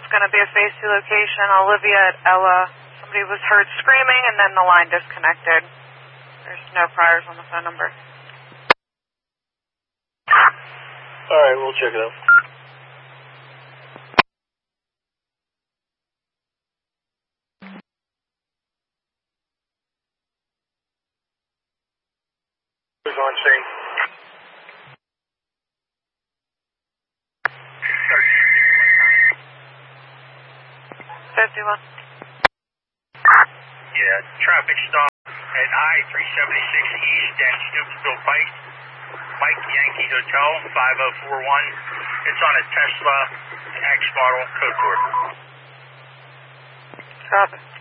going to be a phase 2 location. Olivia at Ella. Somebody was heard screaming and then the line disconnected. There's no priors on the phone number. Alright, we'll check it out. Who's on scene? 51. Yeah, traffic stop at I-376 East and Snoopsville Pike, Mike Yankee Hotel, 5041. It's on a Tesla X model code port. Copy.